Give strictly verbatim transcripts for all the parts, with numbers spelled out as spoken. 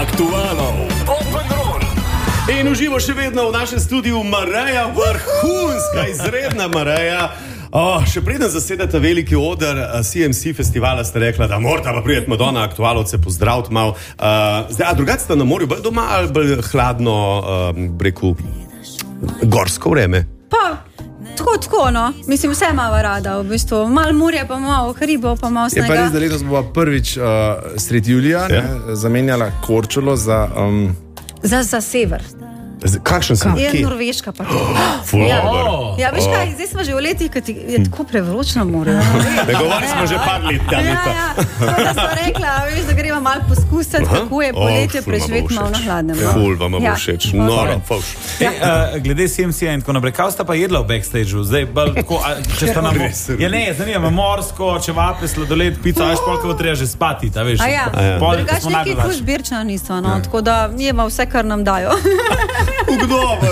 Aktualov, Open Roll. In uživo še vedno v našem studiu Mareja, vrhunska, izredna Mareja. Oh, še preden zasedate veliki oder C M C festivala, ste rekla, da morata pa prijeti Madonna Aktualovce, pozdraviti malo. Uh, zdaj, a drugače ste na morju bolj doma ali bolj hladno, uh, breku, gorsko vreme? Pa, tako, tako, no. Mislim, vse malo rada, v bistvu. Malo morja, pa malo hribov, pa malo snega. Je pa res, da letos bo prvič uh, sredi julija ja. ne, zamenjala Korčulo za... Um... Za, za sever. Kakšen sem? Je Norveška pa. Oh, ja. ja, veš kaj, zdaj smo že v letih, kad je tako prevročno more. Ne govori smo že par let. Ja, ja, ja. Da smo rekla, veš, da gremo malo poskusiti, kako je poletje oh, preživeti malo na hladnem. Ful, vam bo všeč. Ja. Noro, fauš. Ja. Uh, glede C M C-ja in tako naprej, kaj sta pa jedla v backstageu? Zdaj, bolj tako, če sta na morju. Ja ne, zanima, morsko, čevape, sladoled, pico, a veš, polko treba že spati, ta veš. A ja, drugač neki kuš birčna niso, no, tako da jeva vse, kar nam dajo. Ugdober.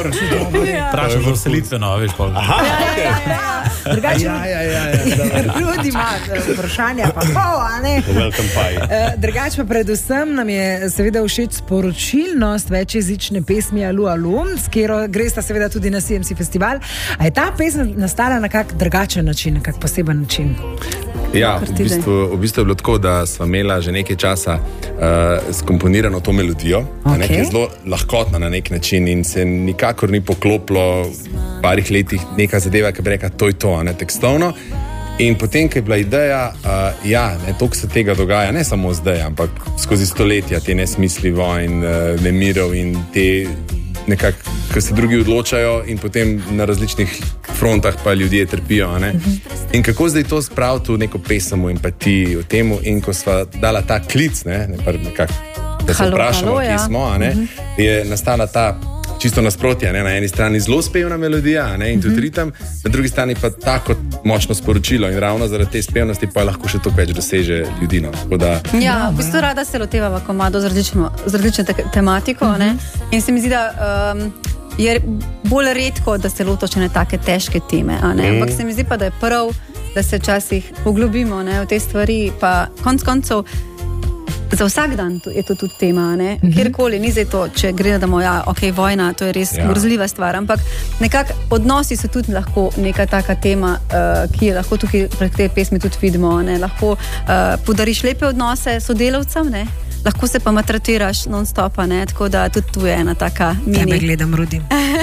Prašam za vselitveno, veš, polko. Aha, okej. Drugače, ja, ja, ja, ja, ljudi ima vprašanja, pa pol, a ne? Welcome pie. Drugače pa predvsem nam je seveda všeč sporočilnost večjezične pesmi Alu Alu, s katero gresta seveda tudi na C M C festival. A je ta pesem nastala na kak drugačen način, na kak poseben način? Ja, v bistvu, v bistvu je bilo tako, da sva imela že nekaj časa uh, skomponirano to melodijo, okay. ki je zelo lahkotna na nek način in se nikakor ni poklopilo v parih letih neka zadeva, ki bi rekla, to je to, ne, tekstovno. In potem, ko je bila ideja, uh, ja, ne, toliko se tega dogaja, ne samo zdaj, ampak skozi stoletja, te nesmisli vojn, uh, nemirov in te nekako, ko se drugi odločajo in potem na različnih frontah pa ljudje trpijo, ne. In kako zdaj to spraviti v neko pesem, v empatiji, v temu, in ko sva dala ta klic, ne, nekako, da se vprašamo, kje smo, a ne, je nastala ta čisto nasprotja, ne, na eni strani zelo spevna melodija, ne, in tudi ritem, na drugi strani pa tako močno sporočilo in ravno zaradi te spevnosti pa lahko še toliko več doseže ljudi, no. Da... Ja, v bistvu rada se lotevava komado z različno, z različno te tematiko, uh-huh. ne, in se mi zdi, da um, je bolj redko, da se lotočene take težke teme, a ne, ampak se mi zdi pa, da je prav, da se včasih poglobimo, ne, v te stvari, pa konc koncev za vsak dan je to tudi tema, ne? Mm-hmm. Kjerkoli, ni zdaj to, če gledamo, ja, ok, vojna, to je res ja. grozljiva stvar, ampak nekako odnosi so tudi lahko neka taka tema, uh, ki je lahko tukaj prek te pesmi tudi vidimo, ne? Lahko uh, podariš lepe odnose sodelavcem, ne? Lahko se pa matratiraš non-stopa, ne? Tako da tudi tu je ena taka mini. Tebe gledam, Rudim.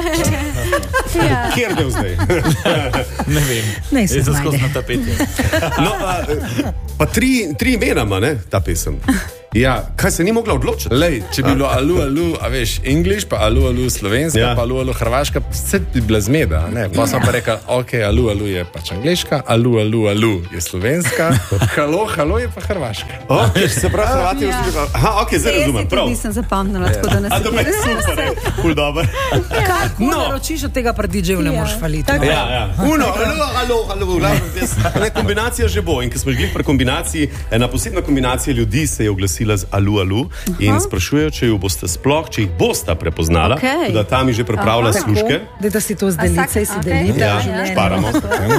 Ja. Kjer del zdaj? Ne vem. Ne se znajde. Je zaskos na tapeti. No, pa, pa tri, tri imenama, ne, ta pesem. Ja, kaj se ni mogla odločiti? Lej, če bi bilo Alu Alu, a veš, English, pa Alu Alu slovenska, ja. pa Alu Alu hrvaška, vse bi bila zmeda, ne? Pa sem pa rekel, ok, Alu Alu je pač angliška, Alu Alu Alu je slovenska, halo, halo je pa hrvaška. Ok, se pravi, Hrvati ja. vzdijo. Aha, ok, zdaj razumem, prav. Jaz nisem zapamnila, tako da nas A to pa je super, kul dober. Kaj, ko No. naročiš od tega pri D J-u, ne Ja. moreš faliti. Ja, ja. Uno, alo, alo, alo, alo. Kombinacija že bo. In ko smo žili pri kombinaciji, ena posebna kombinacija ljudi se je oglasila z Alu Alu in sprašujejo, če jo boste sploh, če jih bosta prepoznala, Okay. da tam je že pripravila Aha. služke. Da, da si to z delice in si Okay. delite. Ja, življenje. šparamo.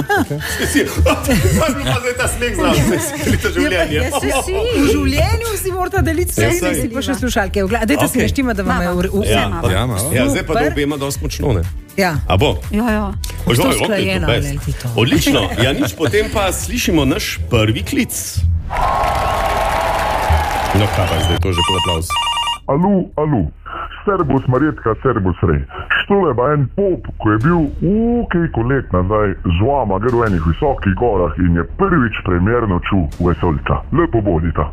Pa zdaj ta smeh zraven, se delite življenje. Ja, si, si. V življenju si morate deliti vse, Ja, ja, saj. si pa še slušalke. Dajte si Ok. neštima, da vam je Mama. v v- Ja. v- Ja, malo. Ja, zdaj pa da Super. obema dosti močno, ne? Ja. A bo? Ja, ja. Oj, to oj, ok, usklajeno, to best. ali ti to? Odlično. Ja, nič, potem pa slišimo naš prvi klic. No, kaj pa je zdaj to že po aplauz? Alu, alu, Servus Marjetka, servus rej. Štole pa en pop, ko je bil ukejko let nazaj z vama gre v enih visokih gorah in je prvič premjerno čul vesoljca. Lepo bodita.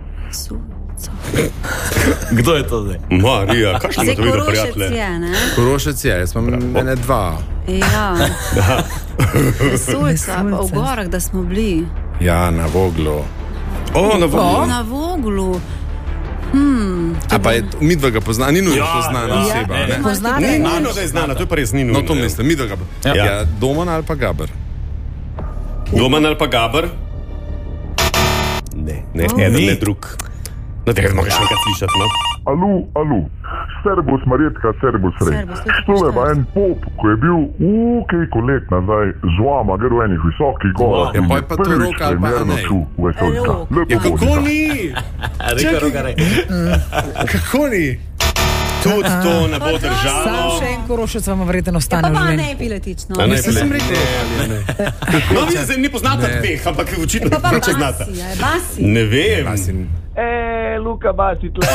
Kdo je to zdaj? Marija, kakšno Zdaj to videl, Korošec prijatelje? je, ne? Korošec je, jaz imam mene dva. Ja. Vesoljca, pa v gorah, da smo bili. Ja, na Voglu. O, na Voglu. Na Voglu. A pa je, midva ga pozna, ni nujno Ja, poznana ja. oseba, ne? Poznate? Ni nujno, da je znana, to je pa res ni nujno. No, to mislim, midva ga Ja. ja. ja, Doman ali pa Gaber. Doman ali pa Gaber? Ne, ne, eden, Ni. ne drug. No, tega moraš še enkrat slišati, no? Alu, alu, Servus, Marjetka, servus, rej. Štule pa en pop, ko je bil ukejko let nazaj z vama, gre v enih visokih gorah. Ja, pa je pa to roka ali pa ne. Ja, kako ni? Reka, roka, rej. Kako ni? Tudi to ne bo držalo. Sam še en korošec vam verjetno ostane Pa v pa življenju. ne epiletično. A ne Sem epiletično. rekel, No, vi se ne poznate dveh, ampak očitno Pa pa če znate. basi, je basi. Ne vem. Masin. E, Luka Basi, tu.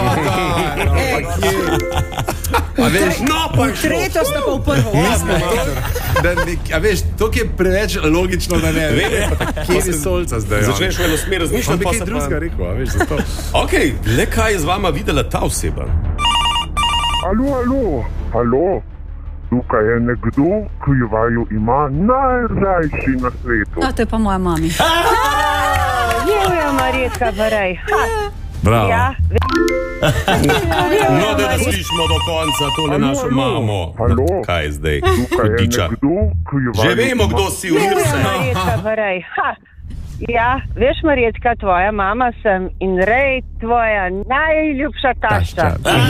A veš, No, pa je šlo. Tretjo sta pa v prvo. da nek, a veš, to je preveč logično, da ne vem, kje je solca zdaj. Začneš v eno smer On razmišljati, bi pa kaj se drugega pa... rekel, a veš, zato. Ok, le kaj je z vama videla ta oseba? Alo, alo, alo. Tukaj je nekdo, ki vaju ima najrajši na svetu. No, to je pa moja mami. Živijo, Marjetka, Barej. Bravo. Ja, No, da da slišimo do konca tole Alo, našo alo. mamo. Alo. Kaj je zdaj? Tukaj je Hudiča. nekdo, ki vaju Že vemo, kdo si v živijo, Nirse. Marjetka, Barej. Ha. Ja, veš, Marjetka, tvoja mama sem in Rej, tvoja najljubša tašča.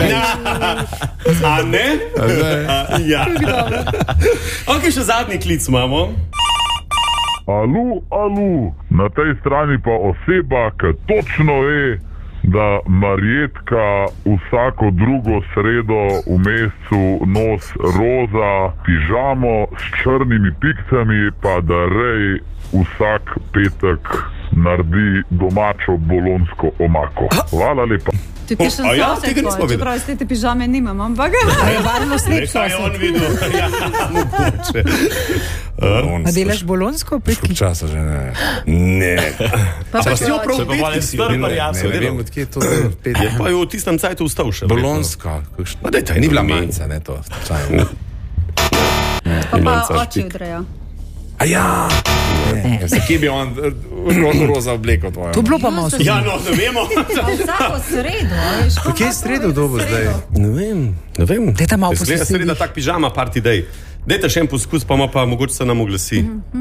A ne? A, ja. Ok, še zadnji klic imamo. Alu, alu. Na tej strani pa oseba, ki točno ve, da Marjetka vsako drugo sredo v mesecu nos roza pižamo s črnimi pikcami, pa da Rej vsak petek naredi domačo bolonsko omako. Hvala lepa. Tukaj še A ja, sosed tega nismo tvoj, vedeli. čeprav ste te pižame nimam, ampak... Varno slep Kaj je on sosed. videl? Ja, mogoče. A delaš bolonsko Kup petki? časa že ne. Ne. Pa Pa pa si jo prav Se pa petki malo si strpar, jo delal. ja, Ne, se ne vem, odkje je to zdaj pet. Je pa je v tistem cajtu ustal še. Bolonska. kakšna- Pa daj, taj, Ni bila ne vem. manjca, ne to. slučajno. Pa pa Imanca oči štik. odrejo. A ja. Ne, se kje bi on eh, roza obleko tvojo? To je bilo pa malo sosed. Ja, no, ne vemo. Pa vsako sredo, a veš. ko Kje je ima sredo to dobo sredo. zdaj? Ne vem, ne vem. Dajte malo po Izgleda sosedih. sreda tak pižama party day. Dajte še en poskus, pa ima pa mogoče se nam oglasi.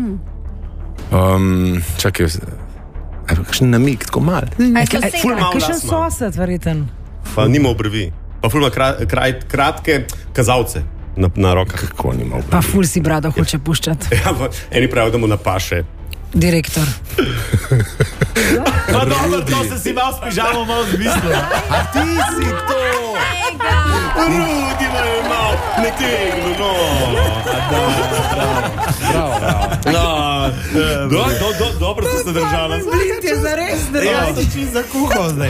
Um, čakaj, a kakšen namig, tako mal. Aj, Ful soseda. malo Kakšen glas ima. sosed, verjeten. Pa nima obrvi. Pa ful ima kra, kraj, kratke kazalce na, na rokah. Kako ni mogel? Pa ful si brado hoče puščati. Ja, pa eni pravijo, da mu napaše. Direktor. Pa dobro, to se si malo s pižamo malo zmislil. A ti si to! Rudi me je mal, ne tegno, no. Bravo, bravo. No, do, do, do, dobro ste se držali. Blind je zares, da Ja, si čist zakuhal zdaj.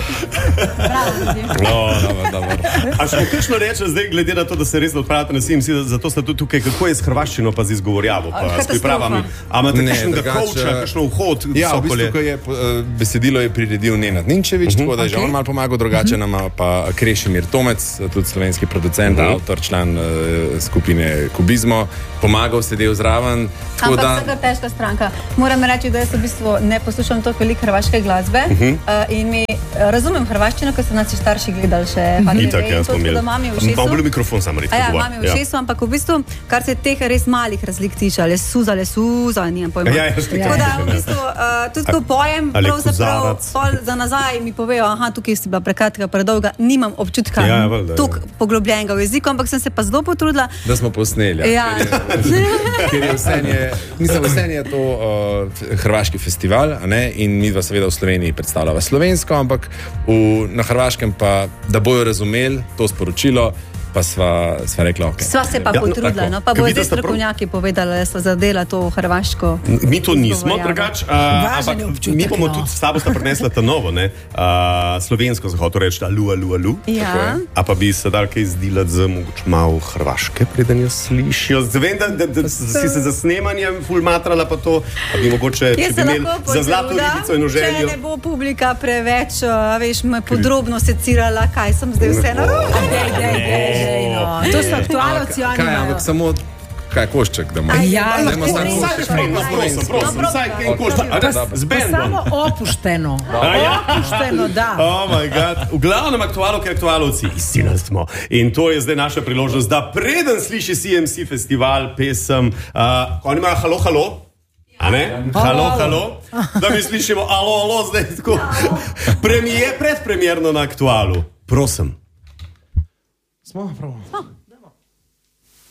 No, Dobro, dobro. a še kakšno reče zdaj, glede na to, da se res odpravljate na S I M S, zato ste tudi tukaj, kako je s hrvaščino pa z izgovorjavo, pa s Katastrofa. pripravami. A imate Ne, kakšnega drugače- coacha, kakšno vhod, Ja, v Sokolje? bistvu, ko je uh, besedilo je priredil Nenad Ninčević, uh -huh, tako da je že okej. on malo pomagal, drugače nam pa Krešimir Tomec, tudi slovenski producent, uh -huh. avtor, član uh, skupine Kubizmo, pomagal, sedel zraven. Tako Ampak da, vsaka težka stranka. Moram reči, da jaz v bistvu ne poslušam toliko veliko hrvaške glasbe uh -huh. uh, in mi uh, razumem hrvaščino, ker so nas starši gledali še H T V Itak, in jaz to, smo tako imeli. da mami v Pa ušesu. bolj mikrofon sam rekel. A ja, mami v ušesu, ampak v bistvu, kar se teh res malih razlik tiče, ali suza, ali suza, nijem pojma. Ja, ja, šli Tako da kažem, v ja. bistvu uh, tudi ko pojem, ali pravzaprav kozarac. pol za nazaj mi povejo, aha, tukaj si bila prekratka, predolga, nimam občutka Ja, ja, valjda, ja. toliko poglobljenega v jeziku, ampak sem se pa zelo potrudila. da smo posneli. Ja. Ker je vse je, mislim, vse je to uh, hrvaški festival, a ne, in mi dva seveda v Sloveniji predstavljava slovensko, ampak v, na Hrvaškem pa, da bojo razumeli to sporočilo, pa sva, sva rekla, ok. Sva se pa Ja, no, potrudila, tako. no, pa Ker bojo vidite, zdaj sta prav- strokovnjaki povedali, da so zadela to hrvaško. Mi to nismo, Izgovorjava. drugač, uh, Važen ampak je občutek, mi bomo no. tudi s sabo sta prinesla ta novo, ne, uh, slovensko zahoto reči, alu, alu, alu. Ja. A pa bi se dal kaj izdelati za mogoče malo hrvaške, preden jo slišijo. Vem, da, da, da si se za snemanjem ful matrala pa to, a bi mogoče, če Jaz bi se imeli lahko za zlato potrudim, ribico in če oželjo. ne bo publika preveč, a veš, me podrobno secirala, kaj sem zdaj vse narobe. Dej, dej, dej, dej, no. To so aktualci, oni Kaj, imajo. ampak samo, kaj košček, da mu. Ja, Dajmo lahko samo res. košček. Prosim, prosim, prosim, vsaj kaj košta. A ne, z Pa bendom. samo opušteno. A ja? Opušteno, da. Oh moj bog. V glavnem aktualu, ki aktualovci, izsilili smo. In to je zdaj naša priložnost, da preden sliši S I M S festival, pesem, uh, oni imajo halo, halo. A ne? Halo, halo. Da mi slišimo alo, alo, zdaj tako. Premije, predpremierno na aktualu. Prosim. Smo, prav. Smo.